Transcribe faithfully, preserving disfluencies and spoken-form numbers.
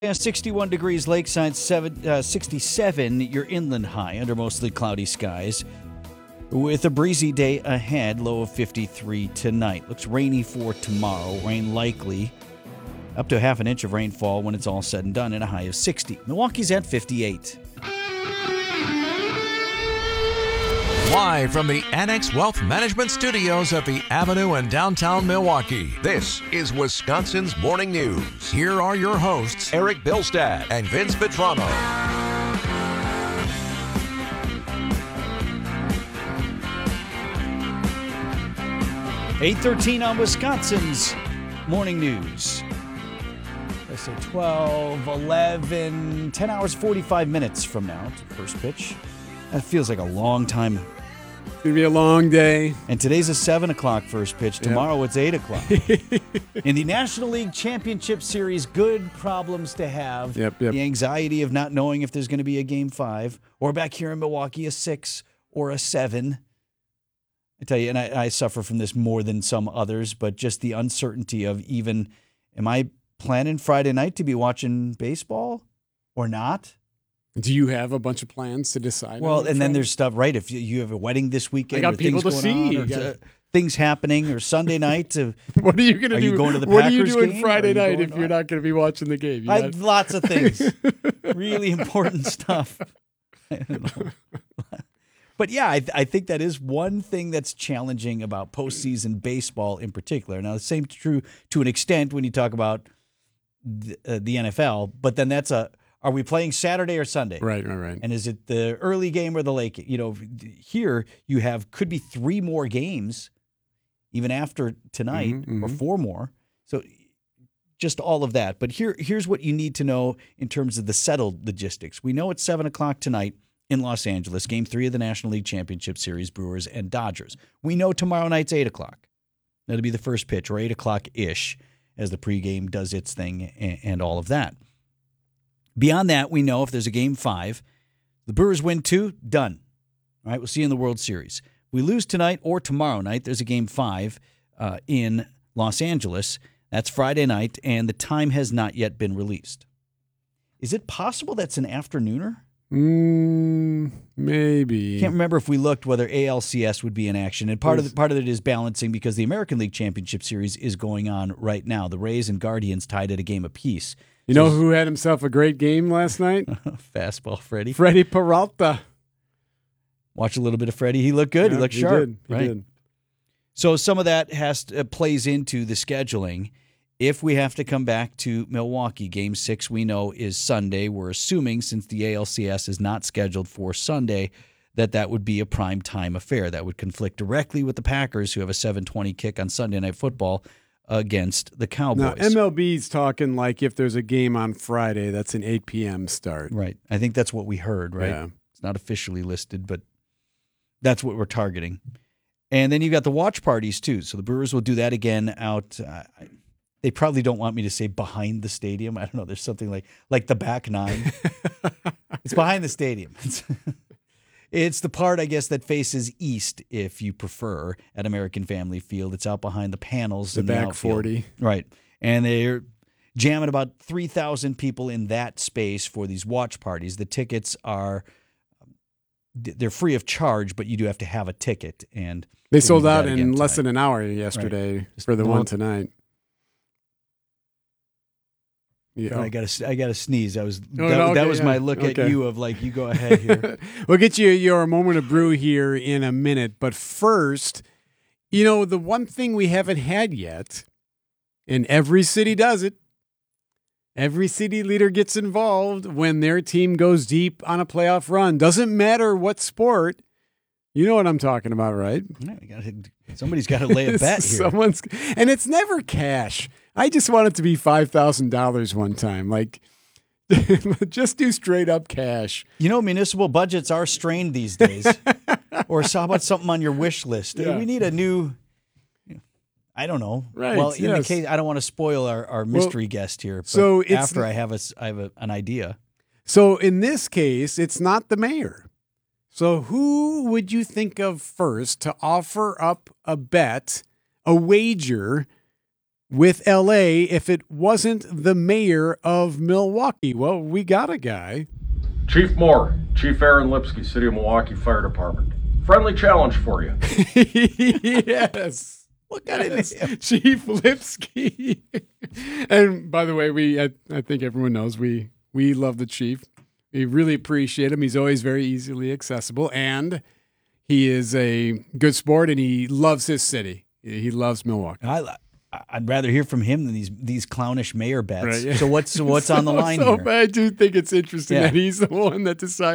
Yeah, sixty-one degrees lakeside, seven, uh, sixty-seven your inland high under mostly cloudy skies. With a breezy day ahead, low of fifty-three tonight. Looks rainy for tomorrow. Rain likely. Up to half an inch of rainfall when it's all said and done, and a high of sixty. Milwaukee's at fifty-eight. Live from the Annex Wealth Management Studios at the Avenue in downtown Milwaukee, this is Wisconsin's Morning News. Here are your hosts, Eric Bilstad and Vince Vitrano. eight thirteen on Wisconsin's Morning News. I say twelve, eleven, ten hours, forty-five minutes from now to first pitch. That feels like a long time. It's going to be a long day. And today's a seven o'clock first pitch. Tomorrow yep. It's eight o'clock. In the National League Championship Series, good problems to have. Yep, yep. The anxiety of not knowing if there's going to be a game five, or back here in Milwaukee, a six or a seven. I tell you, and I, I suffer from this more than some others, but just the uncertainty of even, am I planning Friday night to be watching baseball or not? Do you have a bunch of plans to decide? Well, on and then there's stuff, right? If you, you have a wedding this weekend, I got or people things to going see. on, or gotta... things happening, or Sunday night. To, what are you going to do? You going to the what Packers are you doing game? Friday you night going, if you're not going to be watching the game? I got... have lots of things, really important stuff. I don't know. But yeah, I, I think that is one thing that's challenging about postseason baseball in particular. Now, the same is true to an extent when you talk about the, uh, the N F L, but then that's a, are we playing Saturday or Sunday? Right, right, right. And is it the early game or the late game? You know, here you have, could be three more games even after tonight, mm-hmm, mm-hmm. or four more. So just all of that. But here, here's what you need to know in terms of the settled logistics. We know it's seven o'clock tonight in Los Angeles, game three of the National League Championship Series, Brewers and Dodgers. We know tomorrow night's eight o'clock. That'll be the first pitch, or eight o'clock-ish, as the pregame does its thing and, and all of that. Beyond that, we know if there's a game five, the Brewers win two, done. All right, we'll see you in the World Series. We lose tonight or tomorrow night, there's a game five uh, in Los Angeles. That's Friday night, and the time has not yet been released. Is it possible that's an afternooner? Mm, maybe. Can't remember if we looked whether A L C S would be in action, and part of the, part of it is balancing because the American League Championship Series is going on right now. The Rays and Guardians tied at a game apiece. You so, know who had himself a great game last night? Fastball Freddie. Freddie Peralta. Watch a little bit of Freddie. He looked good. Yeah, he looked he sharp. Did. He right. did. So some of that has to, uh, plays into the scheduling. If we have to come back to Milwaukee, game six we know is Sunday. We're assuming, since the A L C S is not scheduled for Sunday, that that would be a prime time affair. That would conflict directly with the Packers, who have a seven twenty kick on Sunday Night Football against the Cowboys. Now, M L B's talking like if there's a game on Friday, that's an eight p.m. start. Right. I think that's what we heard, right? Yeah. It's not officially listed, but that's what we're targeting. And then you've got the watch parties, too. So the Brewers will do that again out uh, – they probably don't want me to say behind the stadium. I don't know. There's something like like the back nine. It's behind the stadium. It's, it's the part, I guess, that faces east, if you prefer, at American Family Field. It's out behind the panels. The in back the outfield. forty. Right. And they're jamming about three thousand people in that space for these watch parties. The tickets are they're free of charge, but you do have to have a ticket. And they sold out in less than an hour yesterday right. for the well, one tonight. Yeah. I got to I got to sneeze. I was oh, that, no, okay, that was yeah. my look okay. at you of like, you go ahead here. We'll get you your moment of brew here in a minute, but first, you know, the one thing we haven't had yet, and every city does it, every city leader gets involved when their team goes deep on a playoff run. Doesn't matter what sport. You know what I'm talking about, right? Yeah, we gotta, somebody's got to lay a bet here. Someone's, and it's never cash. I just want it to be five thousand dollars one time. Like, just do straight up cash. You know, municipal budgets are strained these days. Or how about something on your wish list? Yeah. We need a new, I don't know. Right, well, in yes. the case, I don't want to spoil our, our mystery well, guest here. But so it's, after I have, a, I have a, an idea. So in this case, it's not the mayor. So who would you think of first to offer up a bet, a wager, with L A if it wasn't the mayor of Milwaukee? Well, we got a guy. Chief Moore, Chief Aaron Lipsky, City of Milwaukee Fire Department. Friendly challenge for you. Yes. What kind of Yes, Chief Lipsky. And by the way, we I, I think everyone knows we we love the chief. We really appreciate him. He's always very easily accessible, and he is a good sport, and he loves his city. He loves Milwaukee. I, I'd rather hear from him than these these clownish mayor bets. Right, yeah. So what's what's on the line so, here? So I do think it's interesting Yeah. that he's the one that decided.